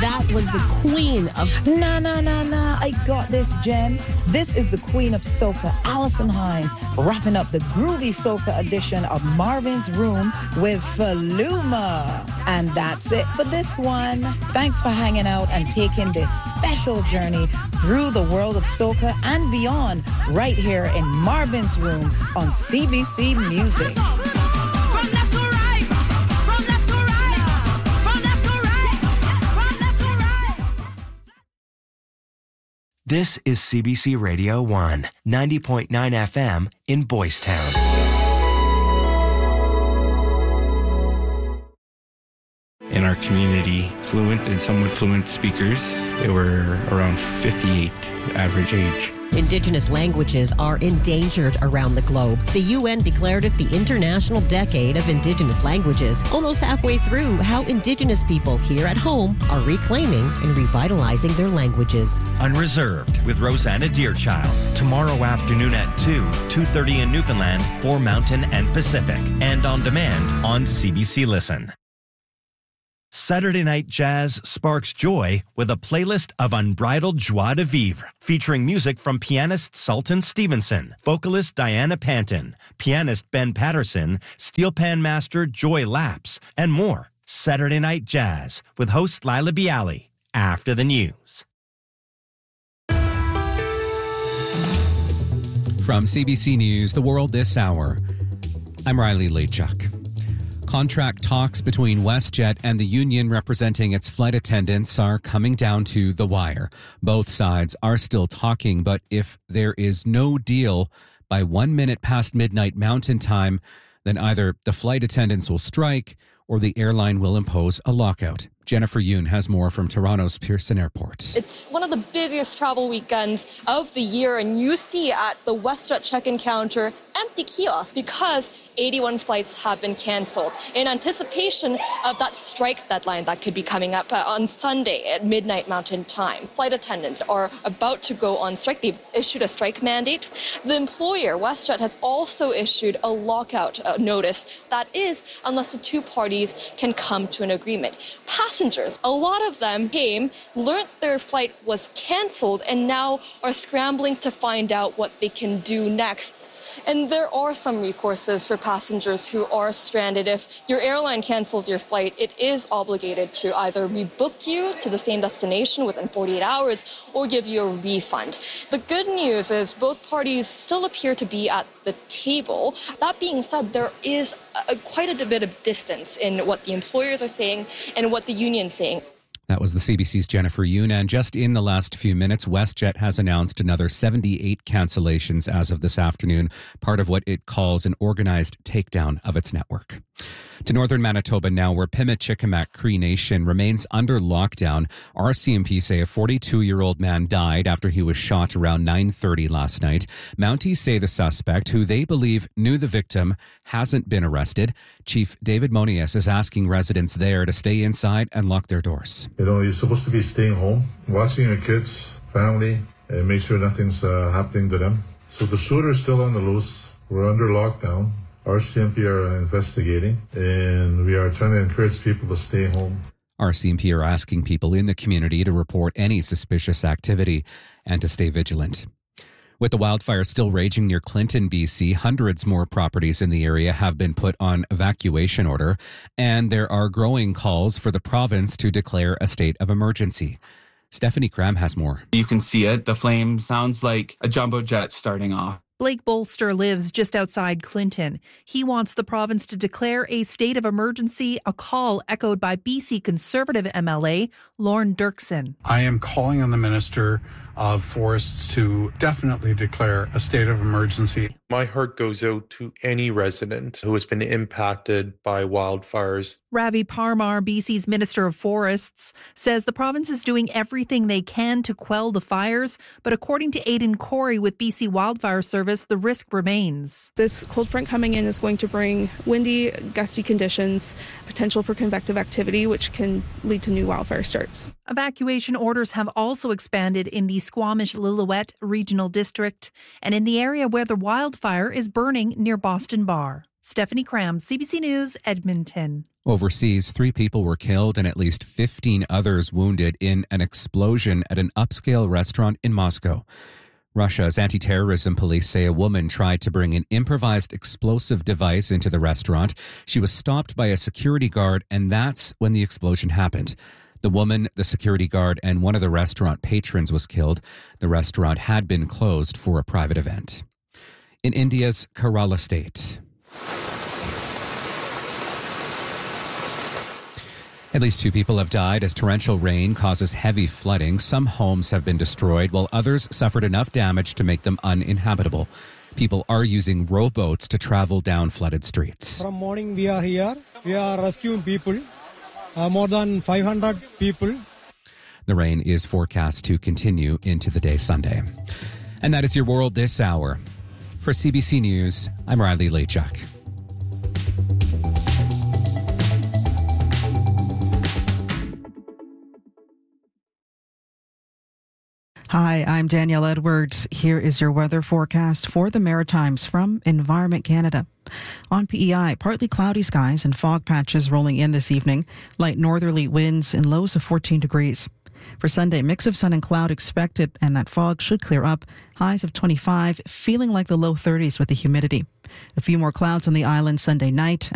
That was the queen of... Nah, I got this, Jen. This is the queen of soca, Alison Hinds, wrapping up the groovy soca edition of Marvin's Room with Faluma. And that's it for this one. Thanks for hanging out and taking this special journey through the world of soca and beyond right here in Marvin's Room on CBC Music. This is CBC Radio 1, 90.9 FM in Boys Town. In our community, fluent and somewhat fluent speakers, they were around 58 average age. Indigenous languages are endangered around the globe. The UN declared it the International Decade of Indigenous Languages, almost halfway through how Indigenous people here at home are reclaiming and revitalizing their languages. Unreserved with Rosanna Deerchild. Tomorrow afternoon at 2:30 in Newfoundland for Mountain and Pacific. And on demand on CBC Listen. Saturday Night Jazz sparks joy with a playlist of unbridled joie de vivre, featuring music from pianist Sultan Stevenson, vocalist Diana Panton, pianist Ben Patterson, steel pan master Joy Laps, and more. Saturday Night Jazz with host Lila Bialy, after the news. From CBC News, The World This Hour, I'm Riley Leachuk. Contract talks between WestJet and the union representing its flight attendants are coming down to the wire. Both sides are still talking, but if there is no deal by 1 minute past midnight Mountain Time, then either the flight attendants will strike or the airline will impose a lockout. Jennifer Yoon has more from Toronto's Pearson Airport. It's one of the busiest travel weekends of the year, and you see at the WestJet check-in counter empty kiosks because 81 flights have been canceled in anticipation of that strike deadline that could be coming up on Sunday at midnight Mountain Time. Flight attendants are about to go on strike. They've issued a strike mandate. The employer, WestJet, has also issued a lockout notice. That is, unless the two parties can come to an agreement. Passengers, a lot of them came, learned their flight was canceled, and now are scrambling to find out what they can do next. And there are some recourses for passengers who are stranded. If your airline cancels your flight, it is obligated to either rebook you to the same destination within 48 hours or give you a refund. The good news is both parties still appear to be at the table. That being said, there is quite a bit of distance in what the employers are saying and what the union's saying. That was the CBC's Jennifer Yoon. And just in the last few minutes, WestJet has announced another 78 cancellations as of this afternoon, part of what it calls an organized takedown of its network. To northern Manitoba now, where Pimicikamak Cree Nation remains under lockdown. RCMP say a 42-year-old man died after he was shot around 9:30 last night. Mounties say the suspect, who they believe knew the victim, hasn't been arrested. Chief David Monias is asking residents there to stay inside and lock their doors. You know, you're supposed to be staying home, watching your kids, family, and make sure nothing's happening to them. So the shooter's still on the loose. We're under lockdown. RCMP are investigating, and we are trying to encourage people to stay home. RCMP are asking people in the community to report any suspicious activity and to stay vigilant. With the wildfires still raging near Clinton, BC, hundreds more properties in the area have been put on evacuation order, and there are growing calls for the province to declare a state of emergency. Stephanie Cram has more. You can see it. The flame sounds like a jumbo jet starting off. Blake Bolster lives just outside Clinton. He wants the province to declare a state of emergency, a call echoed by BC Conservative MLA Lorne Dirksen. I am calling on the Minister of Forests to definitely declare a state of emergency. My heart goes out to any resident who has been impacted by wildfires. Ravi Parmar, BC's Minister of Forests, says the province is doing everything they can to quell the fires, but according to Aidan Corey with BC Wildfire Service, the risk remains. This cold front coming in is going to bring windy, gusty conditions, potential for convective activity, which can lead to new wildfire starts. Evacuation orders have also expanded in the Squamish-Lillooet Regional District and in the area where the wildfire is burning near Boston Bar. Stephanie Cram, CBC News, Edmonton. Overseas, 3 people were killed and at least 15 others wounded in an explosion at an upscale restaurant in Moscow. Russia's anti-terrorism police say a woman tried to bring an improvised explosive device into the restaurant. She was stopped by a security guard, and that's when the explosion happened. The woman, the security guard, and one of the restaurant patrons was killed. The restaurant had been closed for a private event. In India's Kerala state, at least 2 people have died as torrential rain causes heavy flooding. Some homes have been destroyed, while others suffered enough damage to make them uninhabitable. People are using rowboats to travel down flooded streets. From morning we are here. We are rescuing people. More than 500 people. The rain is forecast to continue into the day Sunday. And that is your world this hour. For CBC News, I'm Riley Lachuk. Hi, I'm Danielle Edwards. Here is your weather forecast for the Maritimes from Environment Canada. On PEI, partly cloudy skies and fog patches rolling in this evening, light northerly winds and lows of 14 degrees. For Sunday, mix of sun and cloud expected, and that fog should clear up. Highs of 25, feeling like the low 30s with the humidity. A few more clouds on the island Sunday night.